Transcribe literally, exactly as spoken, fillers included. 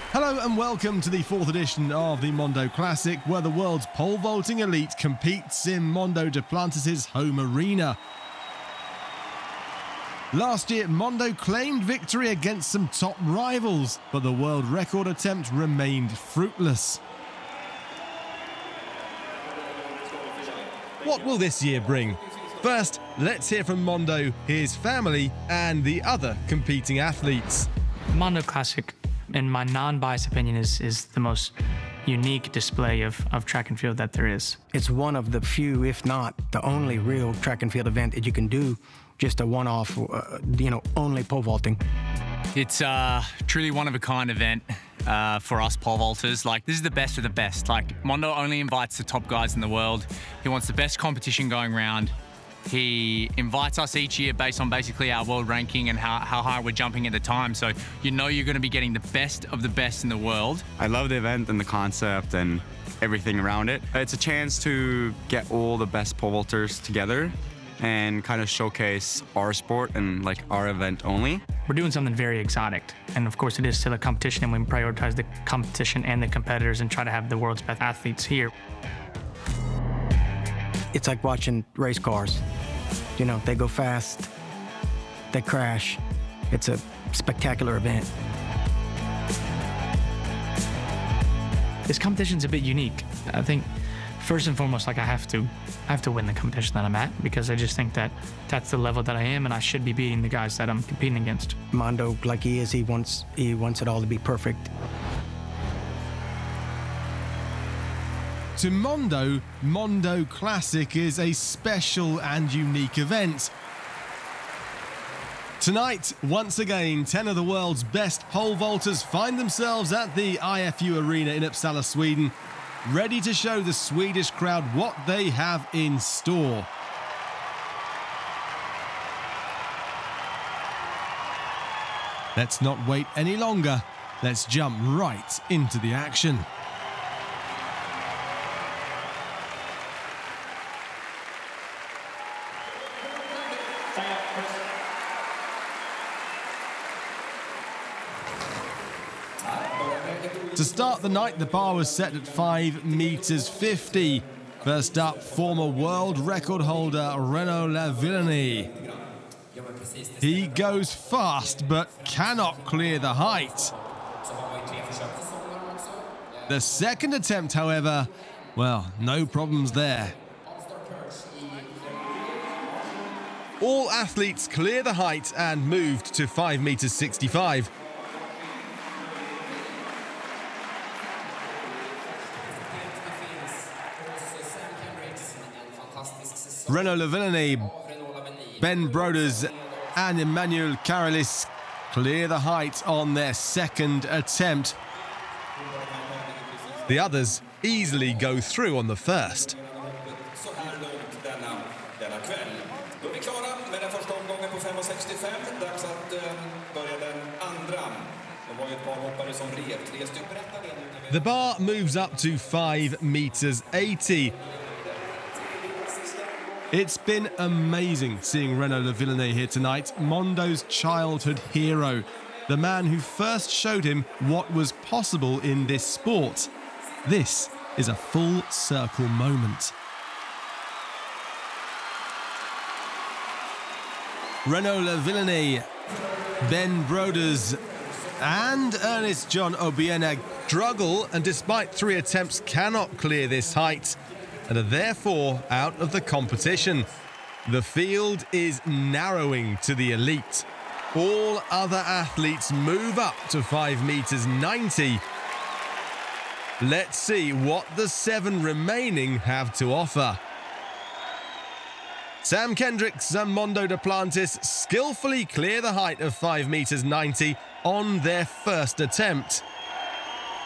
Hello and welcome to the fourth edition of the Mondo Classic, where the world's pole vaulting elite competes in Mondo Duplantis' home arena. Last year, Mondo claimed victory against some top rivals, but the world record attempt remained fruitless. What will this year bring? First, let's hear from Mondo, his family, and the other competing athletes. Mondo Classic, in my non-biased opinion, is, is the most unique display of, of track and field that there is. It's one of the few, if not the only real track and field event that you can do just a one-off, uh, you know, only pole vaulting. It's uh, truly one-of-a-kind event uh, for us pole vaulters. Like, this is the best of the best. Like, Mondo only invites the top guys in the world. He wants the best competition going around. He invites us each year based on basically our world ranking and how, how high we're jumping at the time. So you know you're going to be getting the best of the best in the world. I love the event and the concept and everything around it. It's a chance to get all the best pole vaulters together and kind of showcase our sport and like our event only. We're doing something very exotic. And of course it is still a competition, and we prioritize the competition and the competitors and try to have the world's best athletes here. It's like watching race cars. You know, they go fast, they crash. It's a spectacular event. This competition's a bit unique. I think first and foremost, like I have to, I have to win the competition that I'm at, because I just think that that's the level that I am, and I should be beating the guys that I'm competing against. Mondo, like he is, he wants, he wants it all to be perfect. To Mondo, Mondo Classic is a special and unique event. Tonight, once again, ten of the world's best pole vaulters find themselves at the I F U Arena in Uppsala, Sweden, ready to show the Swedish crowd what they have in store. Let's not wait any longer. Let's jump right into the action. To start the night, the bar was set at five meters fifty. First up, former world record holder Renaud Lavillenie. He goes fast but cannot clear the height. The second attempt, however, well, no problems there. All athletes clear the height and moved to five meters sixty-five. Renaud Lavillenie, Ben Broders and Emmanuel Karalis clear the height on their second attempt. The others easily go through on the first. The bar moves up to five meters eighty. It's been amazing seeing Renaud Lavillenie here tonight, Mondo's childhood hero, the man who first showed him what was possible in this sport. This is a full circle moment. Renaud Lavillenie, Ben Broders and Ernest John Obiena struggle, and despite three attempts cannot clear this height and are therefore out of the competition. The field is narrowing to the elite. All other athletes move up to five meters ninety. Let's see what the seven remaining have to offer. Sam Kendricks and Mondo Duplantis skillfully clear the height of five meters ninety on their first attempt.